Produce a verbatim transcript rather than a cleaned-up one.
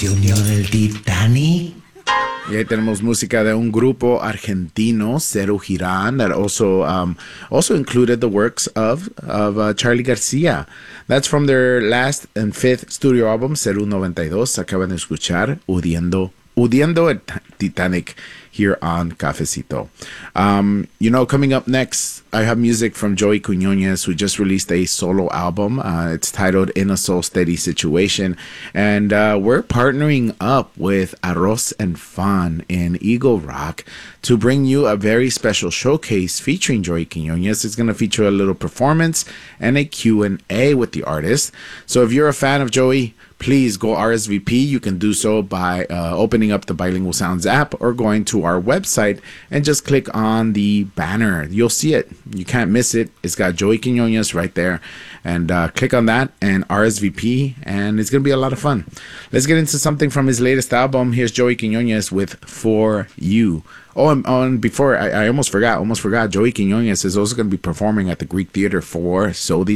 ¿Se unió el Titanic? Y ahí tenemos música de un grupo argentino, Cero Girán, that also um, also included the works of of uh, Charlie Garcia. That's from their last and fifth studio album, Cero noventa y dos. Acaban de escuchar Udiendo, Udiendo el Titanic here on Cafecito. Um, you know, coming up next, I have music from Joey Quiñones, who just released a solo album. Uh, it's titled In a Soul Steady Situation. And uh, we're partnering up with Arroz and Fan in Eagle Rock to bring you a very special showcase featuring Joey Quiñones. It's going to feature a little performance and a Q and A with the artist. So if you're a fan of Joey, please go R S V P. You can do so by uh, opening up the Bilingual Sounds app or going to our website and just click on the banner. You'll see it. You can't miss it. It's got Joey Quiñones right there. And uh, click on that and R S V P, and it's going to be a lot of fun. Let's get into something from his latest album. Here's Joey Quiñones with For You. Oh, and, oh, and before, I, I almost forgot, almost forgot, Joey Quiñones is also going to be performing at the Greek Theater for So These